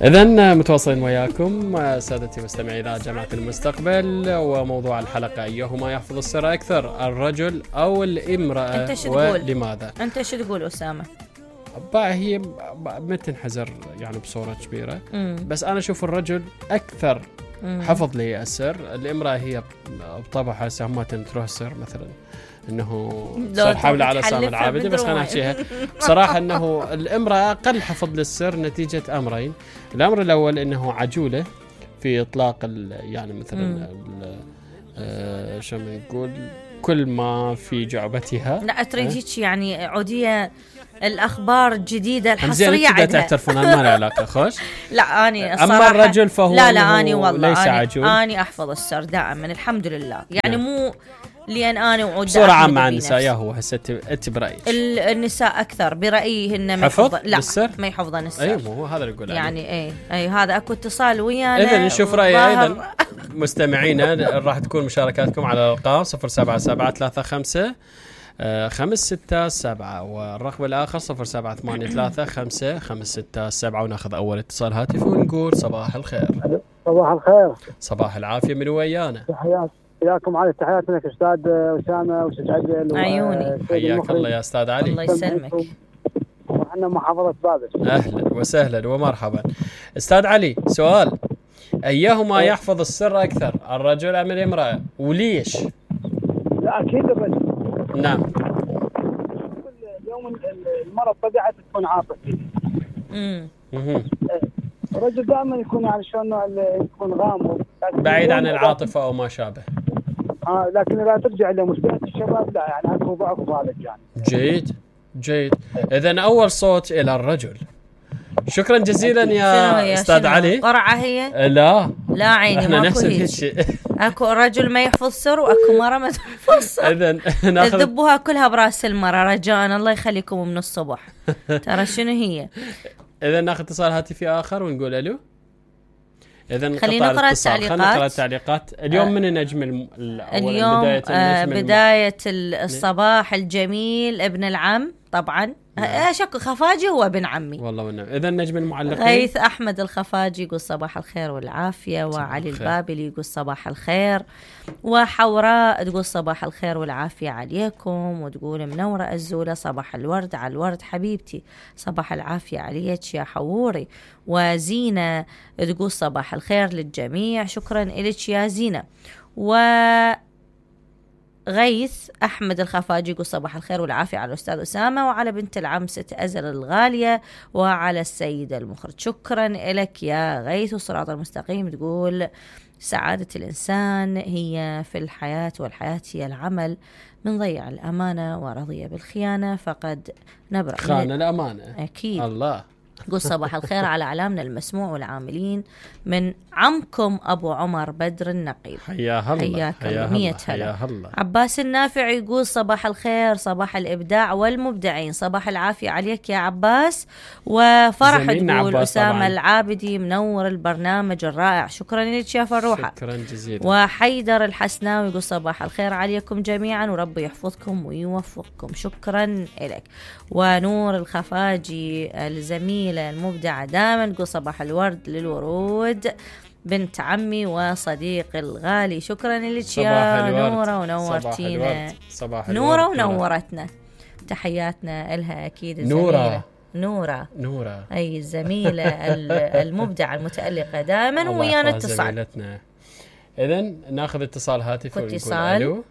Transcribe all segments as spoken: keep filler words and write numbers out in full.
إذن متواصلين وياكم سادتي مستمعي إلى جامعة المستقبل، وموضوع الحلقة أيهما يحفظ السر أكثر، الرجل أو الامرأة؟ أنت شو ولماذا؟ أنت شو تقول أسامة؟ بقى هي ما تنحزر يعني بصورة كبيرة، مم. بس أنا أشوف الرجل أكثر مم. حفظ لي السر. الامرأة هي بطبعها سهمة تروح السر مثلا انه صار حملة على سام العابدي، بس خلينا نحكيها بصراحة انه الامرأة اقل حفظ للسر نتيجة امرين. الامر الاول انه عجولة في اطلاق يعني مثلا آه شو بنقول كل ما في جعبتها. لا تريد هيك يعني عودية الأخبار الجديدة الحصرية عندها تعترفون ما له علاقة خوش. لا أني الصراحة أما الرجل فهو لا لا أني والله ليس أني, عجول. أني أحفظ السر دائما الحمد لله يعني نعم. مو لأن أنا وعود بصورة عامة عن النساء يا هو هسه أنت برأيك النساء أكثر برأيهن ما يحفظ لا بالسر؟ ما يحفظن السر. أي مو هذا اللي يقول يعني أي أي هذا أكو اتصال ويانا. إذن نشوف رأي أيضا مستمعينا. راح تكون مشاركاتكم على الأرقام صفر سبعة سبعة ثلاثة خمسة خمس ستة سبعة والرقم الآخر صفر سبعة ثمانية ثلاثة خمسة خمس ستة سبعة. وناخذ أول اتصال هاتف ونقول صباح الخير. صباح الخير. صباح العافية من ويانا. تحيات حياكم علي. تحيات لك أستاذ أسامة وأستاذ عدل. عيوني. حياك الله يا أستاذ علي. الله يسلمك. وإحنا محافظة بابل. أهلا وسهلا ومرحبا. أستاذ علي سؤال، أيهما يحفظ السر أكثر، الرجل أم الامرأة، وليش؟ لا أكيد الرجل. نعم. اليوم المرأة طبيعة تكون عاطفية. امم. الرجل دائما يكون يعني شلون يكون غامض بعيد عن العاطفة أو ما شابه. آه لكن لا ترجع لمشكلة الشباب لا يعني أكو ضعف بهذا الجانب. جيد جيد. إذن أول صوت إلى الرجل. شكرا جزيلا يا أستاذ علي. قرعة هي؟ لا لا عيني ماكو هيك. اكو رجل ما يحفظ سر واكو مرة ما تحفظ سر. إذن ناخذ تذبوها كلها براس المرة رجاء الله يخليكم من الصبح. ترى شنو هي؟ إذن ناخذ اتصال هاتفي آخر ونقول ألو. إذن خلينا نقرأ التعليقات. خلينا نقرأ التعليقات. اليوم آه من نجم اليوم بداية, آه بداية الصباح الجميل ابن العم طبعا. نعم. شكو خفاجي هو ابن عمي والله والنعم. إذا نجم المعلقين غيث أحمد الخفاجي يقول صباح الخير والعافية، وعلي البابلي يقول صباح الخير، وحوراء تقول صباح الخير والعافية عليكم، وتقول منورة الزولة صباح الورد على الورد حبيبتي، صباح العافية عليك يا حوري. وزينة تقول صباح الخير للجميع، شكرا إليك يا زينة. و غيث أحمد الخفاجي يقول صباح الخير والعافية على الأستاذ أسامة وعلى بنت العم ست أزل الغالية وعلى السيد المخرج. شكرا لك يا غيث. والصراط المستقيم تقول سعادة الإنسان هي في الحياة والحياة هي العمل، من ضيع الأمانة ورضي بالخيانة فقد نبرأ خان الأمانة. أكيد. الله. قول صباح الخير على إعلامنا المسموع والعاملين من عمكم أبو عمر بدر النقيب. حياه الله. حياك الله. مية هلا. عباس النافع يقول صباح الخير، صباح الإبداع والمبدعين، صباح العافية عليك يا عباس. وفرح تقول أسامة العابدي منور البرنامج الرائع، شكرا لك يا فروحة. شكرا جزيلا. وحيدر الحسناوي يقول صباح الخير عليكم جميعا وربي يحفظكم ويوفقكم، شكرا لك. ونور الخفاجي الزميل المبدعة دائما تقول صباح الورد للورود بنت عمي وصديقي الغالي، شكرا لك يا نورة ونورتينا. صباح نورة ونورتنا، تحياتنا لها أكيد. نورة نورة نورة أي الزميلة المبدعة المتألقة دائما ويانا اتصال. إذن ناخذ اتصال هاتف اتصال. ألو.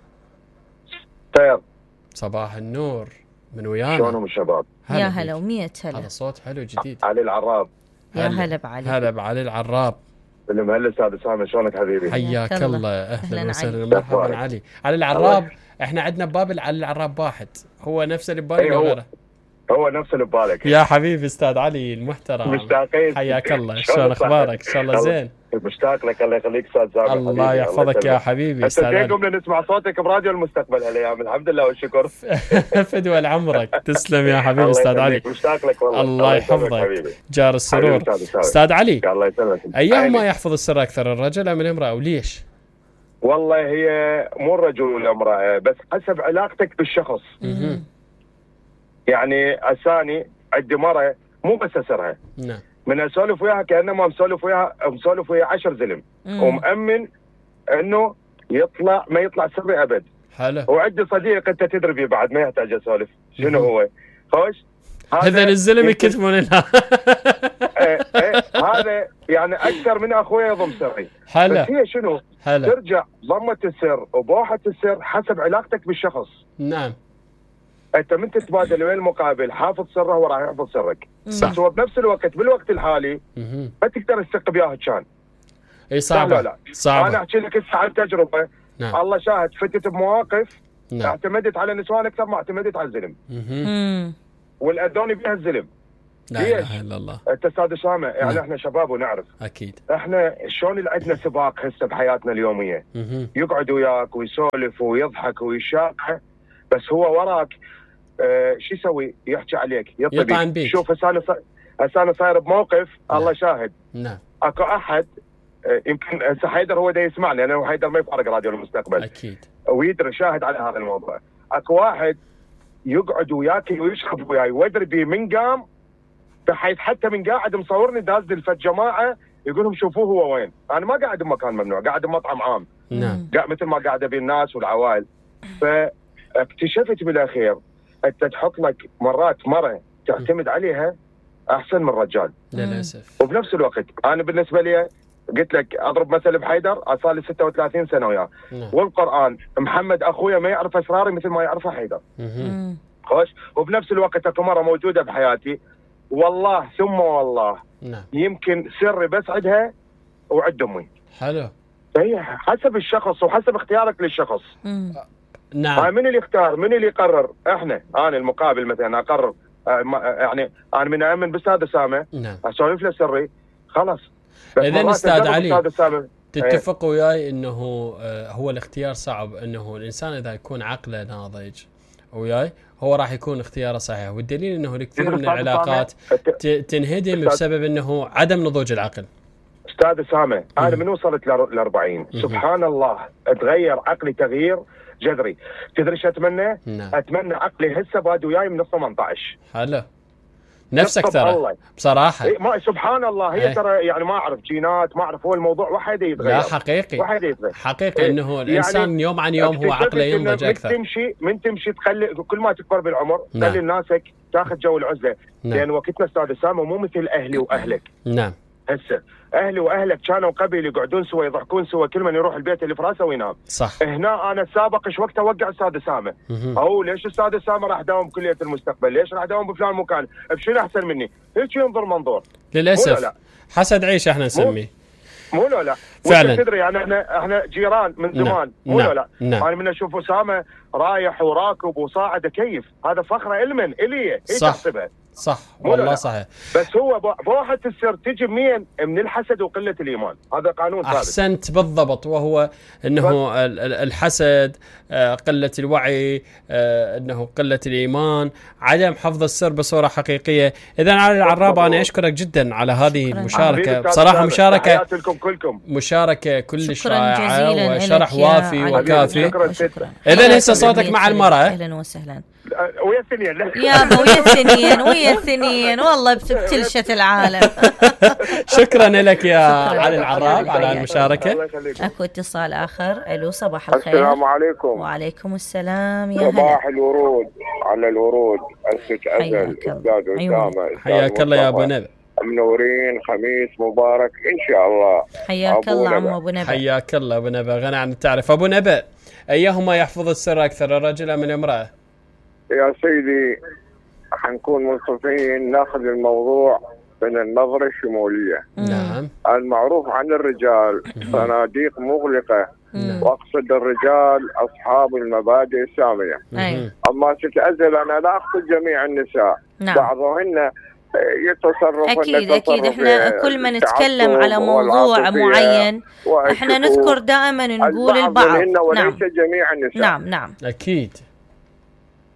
طيب صباح النور من ويانا. شلونهم الشباب؟ يا هلا ومية هلا. هذا صوت حلو جديد. علي العراب. يا هلا بعلي. هلا بعلي العراب. المهلا استاذ اسامه، شلونك حبيبي؟ حياك الله. اهلا وسهلا مرحبا علي. علي العراب احنا عندنا ببابل علي العراب واحد، هو نفس اللي ببالي ولا غيره؟ هو نفس اللي ببالك يا حبيبي استاذ علي المحترم. مشتاقين. حياك الله. شلون اخبارك؟ ان شاء الله زين. مشتاق لك. الله يخليك استاذ سامي. الله يحفظك يا حبيبي استاذ علي. انت قمنا نسمع صوتك براديو المستقبل هالايام، الحمد لله والشكر. فدوى لعمرك. تسلم يا حبيبي استاذ علي. مشتاق لك والله. الله يحفظك جار السرور. استاذ علي الله يسلمك. ايهما يحفظ السر اكثر، الرجل ام الامراه، وليش؟ والله هي مو الرجل والامراه، بس حسب علاقتك بالشخص. يعني اساني عندي مرة مو بس اسرها. نعم. من اسولف وياها كانما مسولف وياها مسولف وياها عشر زلم ومأمن انه يطلع ما يطلع سري ابد. حلو. وعندي صديق انت تدري فيه بعد ما يحتاج اسولف شنو هو. خوش هذا الزلم يكتمون لنا. ايه ايه هذا يعني اكثر من اخويا يضم سري. حلو. بس هي شنو؟ حلو. ترجع ضمة السر وبوحة السر حسب علاقتك بالشخص. نعم. انت من تتبادل وين المقابل حافظ سره وراح يحفظ سرك. صح. بس هو بنفس الوقت بالوقت الحالي ما تقدر تثق بياه كان. اي صعبه. لا لا. صعبه. انا احكي لك هسه عن تجربه. نعم. الله شاهد فتت بمواقف. نعم. اعتمدت على نسوان اكثر ما اعتمدت على الزلم. امم والاذوني بها الزلم. لا اله الا الله. انت استاذ اسامه يعني نعم. احنا شباب ونعرف. اكيد. احنا شلون اللي عندنا سباق هسه بحياتنا اليوميه. مه. يقعد وياك ويسولف ويضحك ويشاقح بس هو وراك آه شو يسوي؟ يحكي عليك يطعن بيك. شوف هسه انا هسه انا صاير بموقف. نعم. الله شاهد. نعم. اكو احد آه يمكن هسه حيدر هو دا يسمعني لانه حيدر ما يفارق راديو المستقبل. اكيد. ويدري شاهد على هذا الموضوع. اكو واحد يقعد وياكل ويشرب وياي وادري بي من قام بحيث حتى من قاعد مصورني داز للفت جماعه يقول لهم شوفوه هو وين. انا ما قاعد بمكان ممنوع قاعد بمطعم عام. نعم. قاعد مثل ما قاعد ابي الناس والعوائل. فاكتشفت بالاخير انت تحط لك مرات مره تعتمد عليها احسن من رجال للاسف. وبنفس الوقت انا بالنسبه لي قلت لك اضرب مثل بحيدر صار لي ستة وثلاثين سنه وياه. نعم. والقران محمد اخويا ما يعرف اسراري مثل ما يعرفها حيدر. خوش. وبنفس الوقت اكو مره موجوده بحياتي والله ثم والله. نعم. يمكن سري بس عندها وعند امي. حلو. هي حسب الشخص وحسب اختيارك للشخص. مم. نعم. من اللي يختار؟ من اللي يقرر؟ احنا انا المقابل مثلا اقرر يعني انا من امن باستاذ اسامه. نعم. اسولف له سري خلاص. اذا استاذ علي تتفق وياي انه هو الاختيار صعب انه الانسان اذا يكون عقله ناضج وياي هو راح يكون اختياره صحيح والدليل انه الكثير من العلاقات تنهدم بسبب انه عدم نضوج العقل. استاذ اسامه انا من وصلت ل أربعين سبحان الله تغير عقلي تغيير جذري. تدري شو اتمنى؟ نعم. اتمنى عقلي هسه باد وياي من ثمانية عشر. حلو. نفسك ترى بصراحه. إيه ما سبحان الله هي ايه. ترى يعني ما اعرف جينات ما اعرف هو الموضوع واحد يتغير. لا حقيقي. واحد يتغير. حقيقي إيه. انه الانسان يعني يوم عن يوم هو عقله ينضج اكثر. من تمشي من تمشي تخلي كل ما تكبر بالعمر نعم. تخلي ناسك تاخذ جو العزله. نعم. لان وقتنا استاذ اسامه مو مثل اهلي واهلك. نعم. هسه اهلي واهلك كانوا قبل يقعدون سوا يضحكون سوا كل من يروح البيت اللي في راسه وينام. صح. هنا انا السابق ايش وقت اوقع استاذ اسامه. او ليش استاذ اسامه راح داوم بكليه المستقبل؟ ليش راح داوم بفلان مكان؟ بشنو احسن مني؟ هيك ينظر منظور. للاسف حسد عيش احنا نسميه. مو لا لا فعلا. تدري يعني احنا احنا جيران من زمان. مو نعم. لا نعم. انا من اشوف اسامه رايح وراكب وصاعد كيف هذا فخره المن الي هي تحسبها. صح والله صحيح. بس هو بوحة السر تجي منين؟ من الحسد وقلة الإيمان. هذا قانون ثابت. أحسنت بالضبط وهو أنه الحسد قلة الوعي أنه قلة الإيمان عدم حفظ السر بصورة حقيقية. إذن علي العراب أنا أشكرك جدا على هذه المشاركة بصراحة مشاركة مشاركة كلش رائعة وشرح وافي وكافي. إذن هسه صوتك مع المرأة. أهلا وسهلا. ويا الثنين يابا ويا الثنين ويا الثنين والله بتلشت العالم. شكرا لك يا علي العراب على المشاركة. اكو اتصال اخر. الو صباح الخير. السلام عليكم. وعليكم السلام يا هلا. صباح الورود على الورود. أسك أزل أستاذ أسامة. حياك الله يا أبو نبي. منورين خميس مبارك إن شاء الله. حياك الله عم أبو نبي. حياك الله أبو نبي. غني عن التعرف أبو نبي أيهما يحفظ السر أكثر الرجل أم الامرأة؟ يا سيدي حنكون منصفين ناخذ الموضوع من النظرة الشمولية. نعم. المعروف عن الرجال صناديق مغلقة. نعم. واقصد الرجال اصحاب المبادئ السامية. أي. اما تتأزل انا لا اقصد جميع النساء. نعم. بعضهن يتصرف اكيد اكيد احنا كل ما نتكلم على موضوع معين احنا نذكر دائما نقول البعض. نعم. وليس جميع النساء. نعم نعم اكيد.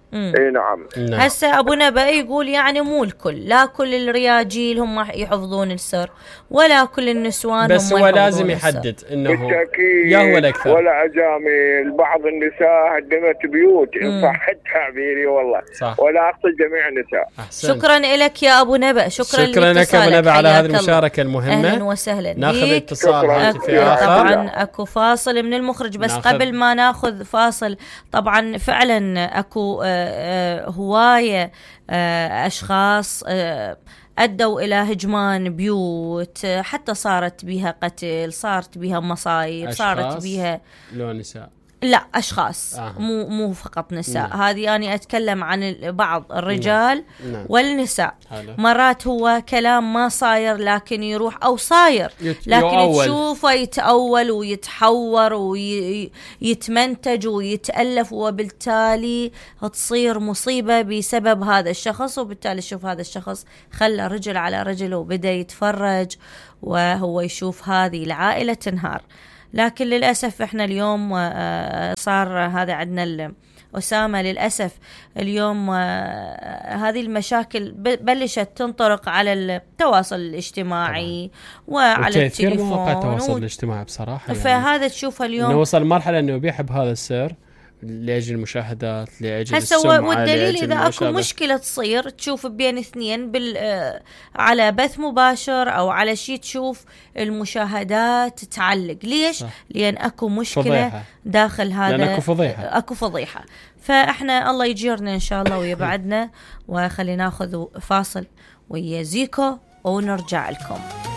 اي نعم. هسه ابو نبأ يقول يعني مو الكل، لا كل الرياجيل هم يحفظون السر ولا كل النسوان بس هم هو لازم السر. يحدد انه يا هو الاكثر ولا اجامل. بعض النساء هدمت بيوت ان صح تعبيري والله صح. ولا اقصد جميع النساء. أحسن. شكرا لك يا ابو نبأ، شكرا, شكرا لك ابو نبأ على هذه المشاركه المهمه. اهلا وسهلا. ناخذ اتصال هاتفي اخر. طبعا اكو فاصل من المخرج، بس ناخذ. قبل ما ناخذ فاصل طبعا فعلا اكو هوايه اشخاص أدوا إلى هجمان بيوت، حتى صارت بها قتل، صارت بها مصايب، صارت بها لو نساء لا أشخاص آه. مو مو فقط نساء. نعم. هذه أنا أتكلم عن بعض الرجال نعم. والنساء. حلو. مرات هو كلام ما صاير لكن يروح أو صاير لكن يؤول. تشوفه يتأول ويتحور ويتمنتج ويتألف، وبالتالي تصير مصيبة بسبب هذا الشخص. وبالتالي شوف هذا الشخص خلى رجل على رجل وبدأ يتفرج وهو يشوف هذه العائلة تنهار. لكن للأسف إحنا اليوم صار هذا عندنا أسامة، للأسف اليوم هذه المشاكل بلشت تنطرق على التواصل الاجتماعي طبعا. وعلى التليفون مواقع التواصل الاجتماعي بصراحة. فهذا يعني تشوفه اليوم إنه وصل مرحلة إنه بيحب هذا السر لأجل المشاهدات، لأجل السمعة. والدليل إذا أكو مشكلة تصير تشوف بين اثنين بال آه على بث مباشر أو على شيء تشوف المشاهدات تعلق. ليش؟ صح. لأن أكو مشكلة فضيحة. داخل هذا لأن أكو فضيحة. أكو فضيحة. فإحنا الله يجيرنا إن شاء الله ويبعدنا. وخلينا ناخذ فاصل ويا زيكو ونرجع لكم.